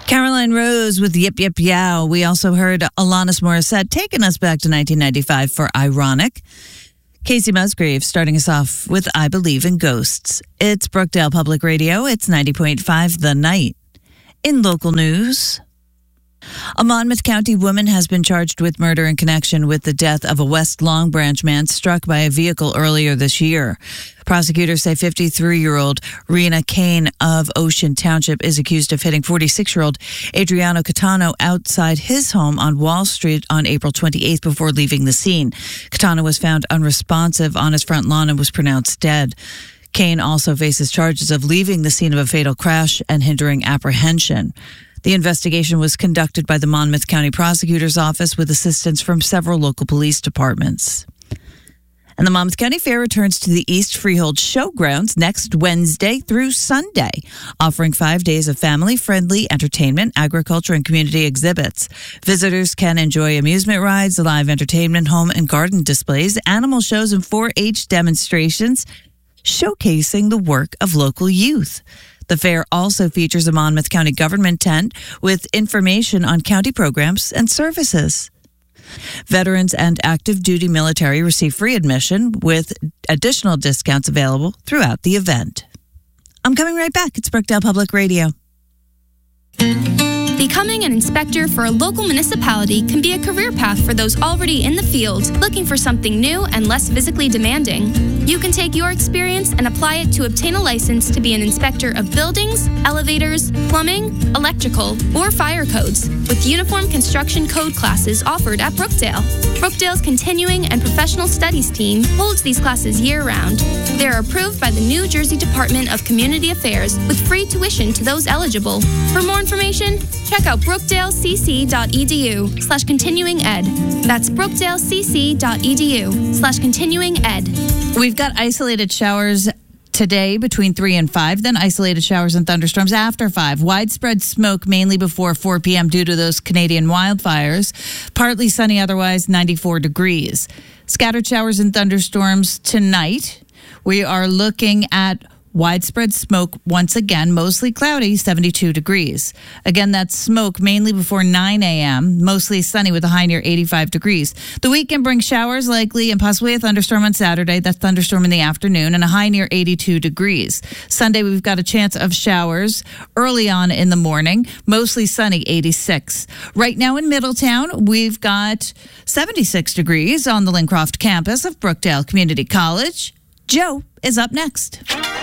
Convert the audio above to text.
Caroline Rose with Yip Yip Yow. We also heard Alanis Morissette taking us back to 1995 for Ironic. Casey Musgrave starting us off with I Believe in Ghosts. It's Brookdale Public Radio. It's 90.5 The Night. In local news, a Monmouth County woman has been charged with murder in connection with the death of a West Long Branch man struck by a vehicle earlier this year. Prosecutors say 53-year-old Rena Kane of Ocean Township is accused of hitting 46-year-old Adriano Catano outside his home on Wall Street on April 28th before leaving the scene. Catano was found unresponsive on his front lawn and was pronounced dead. Kane also faces charges of leaving the scene of a fatal crash and hindering apprehension. The investigation was conducted by the Monmouth County Prosecutor's Office with assistance from several local police departments. And the Monmouth County Fair returns to the East Freehold Showgrounds next Wednesday through Sunday, offering 5 days of family-friendly entertainment, agriculture, and community exhibits. Visitors can enjoy amusement rides, live entertainment, home and garden displays, animal shows, and 4-H demonstrations, showcasing the work of local youth. The fair also features a Monmouth County government tent with information on county programs and services. Veterans and active duty military receive free admission with additional discounts available throughout the event. I'm coming right back. It's Brookdale Public Radio. Becoming an inspector for a local municipality can be a career path for those already in the field, looking for something new and less physically demanding. You can take your experience and apply it to obtain a license to be an inspector of buildings, elevators, plumbing, electrical, or fire codes, with uniform construction code classes offered at Brookdale. Brookdale's Continuing and Professional Studies team holds these classes year-round. They are approved by the New Jersey Department of Community Affairs with free tuition to those eligible. For more information, check out brookdalecc.edu/continuinged. That's brookdalecc.edu/continuinged. We've got isolated showers today between 3 and 5, then isolated showers and thunderstorms after 5. Widespread smoke mainly before 4 p.m. due to those Canadian wildfires. Partly sunny otherwise, 94 degrees. Scattered showers and thunderstorms tonight. We are looking at widespread smoke once again, mostly cloudy, 72 degrees. Again, that's smoke mainly before 9 a.m., mostly sunny with a high near 85 degrees. The weekend brings showers likely and possibly a thunderstorm on Saturday. That's thunderstorm in the afternoon and a high near 82 degrees. Sunday, we've got a chance of showers early on in the morning, mostly sunny, 86. Right now in Middletown, we've got 76 degrees on the Lincroft campus of Brookdale Community College. Joe is up next.